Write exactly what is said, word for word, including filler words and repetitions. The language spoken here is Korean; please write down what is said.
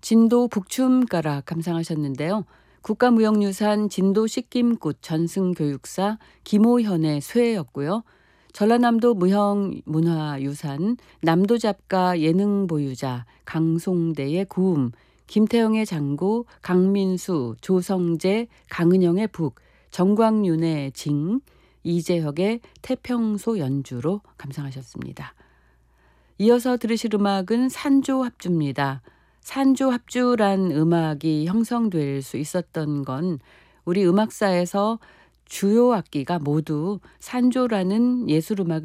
진도 북춤가락 감상하셨는데요. 국가무형유산 진도 식김꽃 전승교육사 김오현의 쇠였고요. 전라남도 무형문화유산 남도잡가 예능보유자 강송대의 구음, 김태형의 장구, 강민수, 조성재, 강은영의 북, 정광윤의 징, 이재혁의 태평소 연주로 감상하셨습니다. 이어서 들으실 음악은 산조합주입니다. 산조합주란 음악이 형성될 수 있었던 건 우리 음악사에서 주요 악기가 모두 산조라는 예술음악을